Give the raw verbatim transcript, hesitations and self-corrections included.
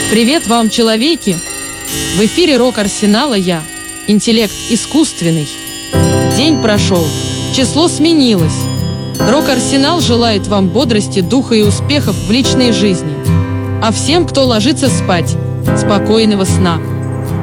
Привет вам, человеки! В эфире Рок-Арсенала я, интеллект искусственный. День прошел, число сменилось. Рок-Арсенал желает вам бодрости, духа и успехов в личной жизни. А всем, кто ложится спать, спокойного сна.